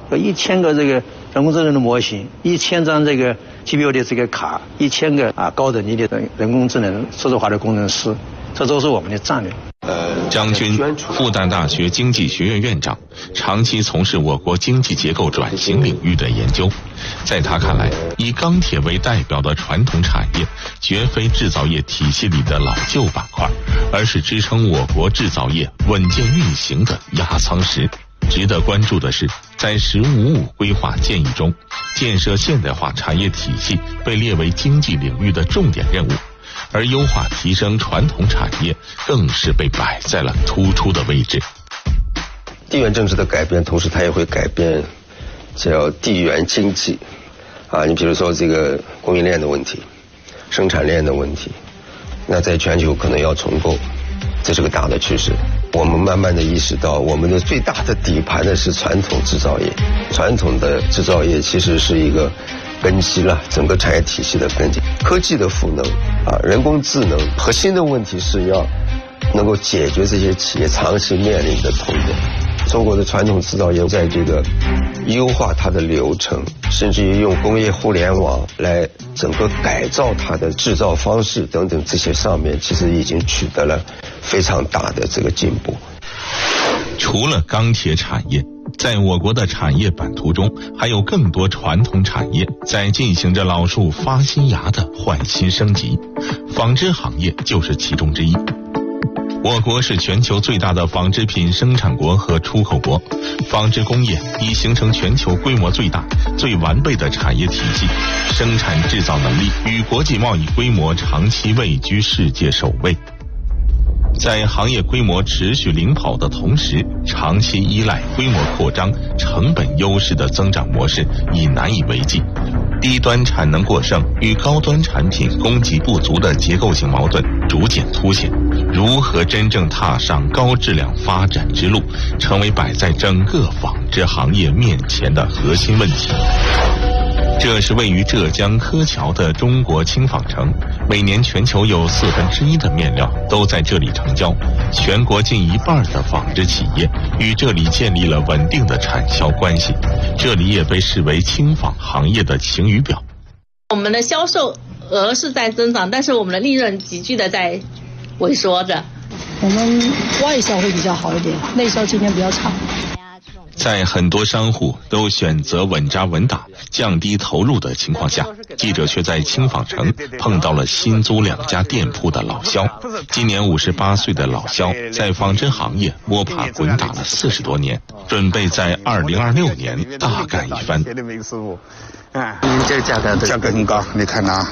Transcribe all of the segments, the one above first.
有1000个这个人工智能的模型，1000张这个 GPU 的这个卡，1000个高等级的人工智能数字化的工程师，这都是我们的战略。 张军，复旦大学经济学院院长，长期从事我国经济结构转型领域的研究。在他看来，以钢铁为代表的传统产业，绝非制造业体系里的老旧板块，而是支撑我国制造业稳健运行的压舱石。值得关注的是，在“15+5”规划建议中，建设现代化产业体系被列为经济领域的重点任务。而优化提升传统产业更是被摆在了突出的位置。 地缘政治的改变，同时它也会改变叫地缘经济你比如说这个供应链的问题、生产链的问题，那在全球可能要重构，这是个大的趋势。我们慢慢的意识到，我们的最大的底盘的是传统制造业，传统的制造业其实是一个根基了，整个产业体系的根基。科技的赋能人工智能核心的问题是要能够解决这些企业长期面临的痛点。中国的传统制造业在这个优化它的流程，甚至于用工业互联网来整个改造它的制造方式等等这些上面，其实已经取得了非常大的这个进步。 除了钢铁产业，在我国的产业版图中，还有更多传统产业在进行着老树发新芽的焕新升级，纺织行业就是其中之一。我国是全球最大的纺织品生产国和出口国，纺织工业已形成全球规模最大、最完备的产业体系，生产制造能力与国际贸易规模长期位居世界首位。在行业规模持续领跑的同时，长期依赖规模扩张、成本优势的增长模式已难以为继。低端产能过剩与高端产品供给不足的结构性矛盾逐渐凸显，如何真正踏上高质量发展之路，成为摆在整个纺织行业面前的核心问题。这是位于浙江柯桥的中国轻纺城，每年全球有1/4的面料都在这里成交，全国近一半的纺织企业与这里建立了稳定的产销关系，这里也被视为轻纺行业的晴雨表。 我们的销售额是在增长，但是我们的利润急剧的在萎缩着。 我们外销会比较好一点，内销今年比较差。 在很多商户都选择稳扎稳打、降低投入的情况下，记者却在轻纺城碰到了新租2家店铺的老肖。今年58岁的老肖在纺织行业摸爬滚打了40多年，准备在2026年大干一番。 这价格很高，你看呐，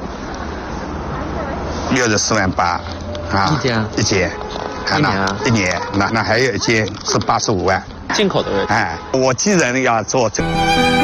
月子4万8一件，一年，那还有一件是85万。 进口的， 我既然要做这。